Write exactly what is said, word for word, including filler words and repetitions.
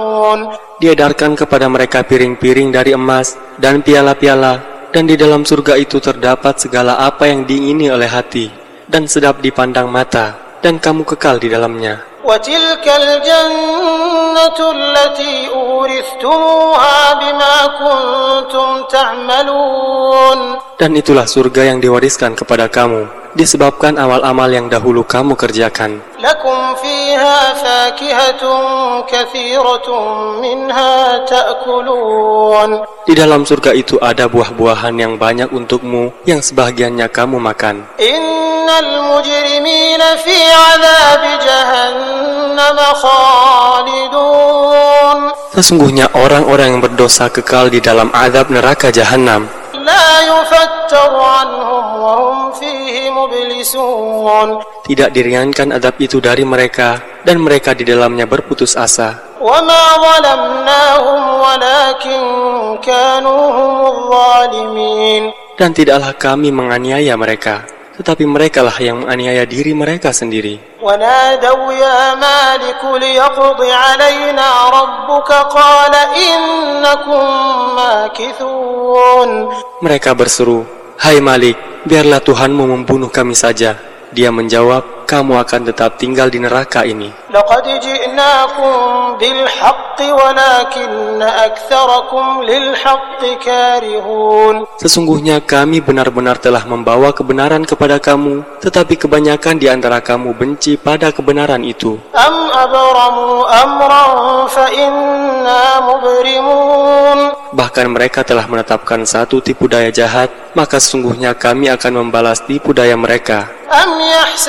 Diedarkan kepada mereka piring-piring dari emas dan piala-piala, dan di dalam surga itu terdapat segala apa yang diingini oleh hati dan sedap dipandang mata, dan kamu kekal di dalamnya. وَتِلْكَ الْجَنَّةُ الَّتِي أُورِثْتُمُوهَا بِمَا كُنْتُمْ تَعْمَلُونَ. Dan itulah surga yang diwariskan kepada kamu disebabkan amal-amal yang dahulu kamu kerjakan. لَكُمْ فِيهَا فَاكِهَةٌ كَثِيرَةٌ مِنْهَا تَأْكُلُونَ. Di dalam surga itu ada buah-buahan yang banyak untukmu, yang sebahagiannya kamu makan. Innal mujrimina fi 'adzabi jahannam khalidun. Sesungguhnya orang-orang yang berdosa kekal di dalam azab neraka jahanam. La yufattaru anhum wa hum fihi mublisun. Tidak diringankan azab itu dari mereka, dan mereka di dalamnya berputus asa. وَمَا ظَلَمْنَاهُمْ وَلَكِنْ كَانُوا هُمُ الظَّالِمِينَ. Dan tidaklah kami menganiaya mereka, tetapi merekalah yang menganiaya diri mereka sendiri. وَنَادَوْا يَا مَالِكُ لِيَقْضِ عَلَيْنَا رَبُّكَ قَالَ إِنَّكُمْ مَاكِثُونَ. Mereka berseru, "Hai Malik, biarlah Tuhanmu membunuh kami saja." Dia menjawab, "Kamu akan tetap tinggal di neraka ini." لَقَدْ جِئْنَاكُمْ بِالْحَقِّ وَلَكِنَّ أَكْثَرَكُمْ لِلْحَقِّ كَارِهُونَ. Sesungguhnya kami benar-benar telah membawa kebenaran kepada kamu, tetapi kebanyakan di antara kamu benci pada kebenaran itu. أَمْ أَبْرَمُوا أَمْرًا فَإِنَّا مُبْرِمُونَ. Bahkan mereka telah menetapkan satu tipu daya jahat, maka sesungguhnya kami akan membalas tipu daya mereka. أَمْ يَحْسَبُونَ